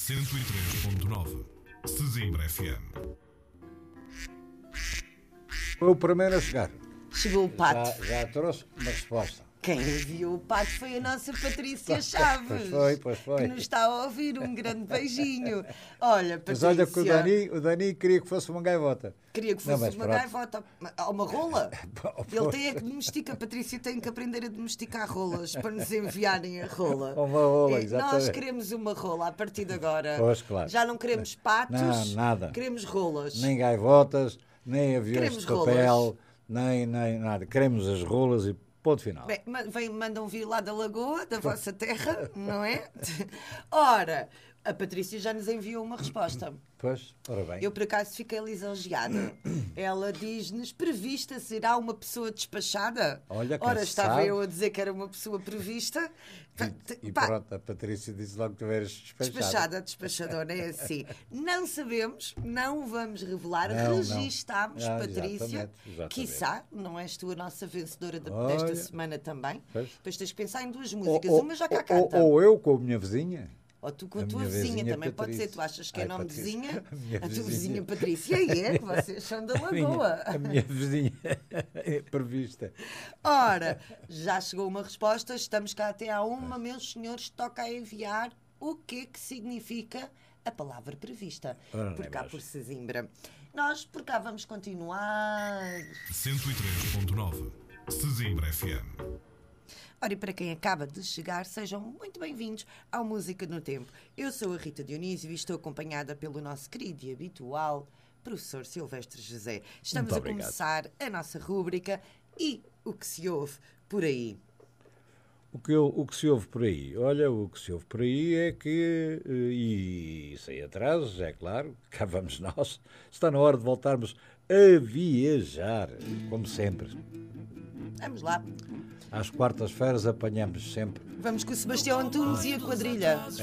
103.9 Sesimbra FM. Foi o primeiro a chegar. Chegou o pato. Já trouxe uma resposta. Quem enviou o pato foi a nossa Patrícia Chaves. Pois foi. Que nos está a ouvir. Um grande beijinho. Olha, Mas Patrícia. olha que o Dani queria que fosse uma gaivota. Queria que fosse uma gaivota. Ou uma rola. Ele Pois. tem é que domesticar. A Patrícia tem que aprender a domesticar rolas para nos enviarem a rola. Uma rola, Nós exatamente. queremos uma rola a partir de agora. Pois, claro. Já não queremos patos. Não, nada. Queremos rolas. Nem gaivotas, nem aviões Queremos de papel, rolas. nem nada. Queremos as rolas e ponto final. Bem, mandam vir lá da Lagoa, da vossa terra, não é? Ora, a Patrícia já nos enviou uma resposta. Pois, ora bem. Eu, por acaso, fiquei lisonjeada. Ela diz-nos: prevista será uma pessoa despachada? Olha, quem Ora, se estava sabe. eu a dizer que era uma pessoa prevista. E Pá, pronto, a Patrícia disse logo que tu eras despachada, despachadora, é assim. Não sabemos, não vamos revelar, Não. registámos, Ah, Patrícia. exatamente. Quiçá, não és tu a nossa vencedora Olha. desta semana também. Pois. Depois tens de pensar em duas músicas, uma já cá canta. Ou eu com a minha vizinha. Ou tu com a A tua minha vizinha vizinha também pode Patrícia. ser. Tu achas que é Ai, nome de Patrícia. vizinha? A minha A tua vizinha. vizinha Patrícia é, vocês são da Lagoa. A minha vizinha é prevista. Ora, já chegou uma resposta, estamos cá até à uma, meus senhores, toca a enviar o que significa a palavra prevista. Ora, Por nem cá, mais. por Sesimbra. Nós, por cá, vamos continuar. 103.9 Sesimbra FM. Ora, e para quem acaba de chegar, sejam muito bem-vindos ao Música no Tempo. Eu sou a Rita Dionísio e estou acompanhada pelo nosso querido e habitual professor Silvestre José. Estamos Muito a obrigado. começar a nossa rúbrica e o que se ouve por aí. O que se ouve por aí? Olha, o que se ouve por aí é que, e sem atrasos, é claro, cá vamos nós, está na hora de voltarmos a viajar, como sempre. Vamos lá. Às quartas-feiras apanhamos sempre. Vamos com o Sebastião Antunes e a quadrilha.